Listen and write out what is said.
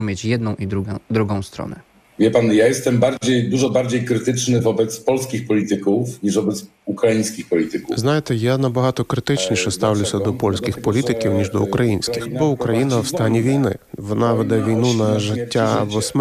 mieć jedną i drugą stronę. Wie pan, ja jestem dużo bardziej krytyczny wobec polskich polityków niż wobec українських політиків. Знаєте, я набагато критичніше ставлюся до польських політиків, ніж до українських, бо Україна в стані війни. Вона веде війну на життя або смерть.